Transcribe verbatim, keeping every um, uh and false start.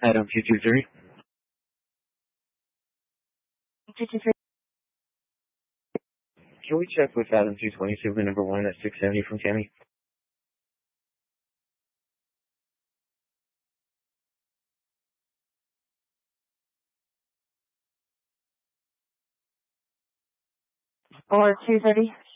Adam two two three. two two three. Can we check with Adam two twenty, Super number one at six seventy from Tammy? Or two thirty.